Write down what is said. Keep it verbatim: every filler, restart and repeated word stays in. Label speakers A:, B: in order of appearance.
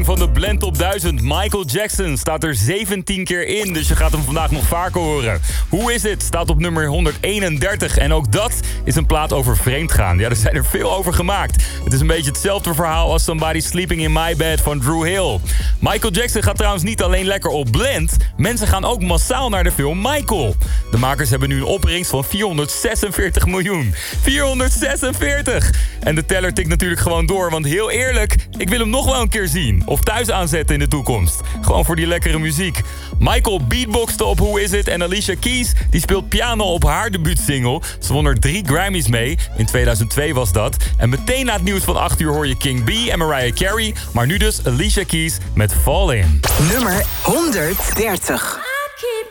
A: aflevering van de Blend Top duizend. Michael Jackson staat er zeventien keer in, dus je gaat hem vandaag nog vaker horen. Hoe is het? Staat op nummer honderdeenendertig. En ook dat is een plaat over vreemdgaan. Ja, er zijn er veel over gemaakt. Het is een beetje hetzelfde verhaal als Somebody Sleeping in My Bed van Drew Hill. Michael Jackson gaat trouwens niet alleen lekker op Blend. Mensen gaan ook massaal naar de film Michael. De makers hebben nu een opbrengst van vierhonderdzesenveertig miljoen. vierhonderdzesenveertig! En de teller tikt natuurlijk gewoon door, want heel eerlijk, ik wil hem nog wel een keer zien. Of thuis aanzetten in de toekomst. Gewoon voor die lekkere muziek. Michael beatboxte op Who Is It en Alicia Keys die speelt piano op haar debuutsingle. Ze won er drie Grammys mee. In tweeduizend twee was dat. En meteen na het nieuws van acht uur hoor je King B en Mariah Carey. Maar nu dus Alicia Keys met Fall In.
B: Nummer honderddertig.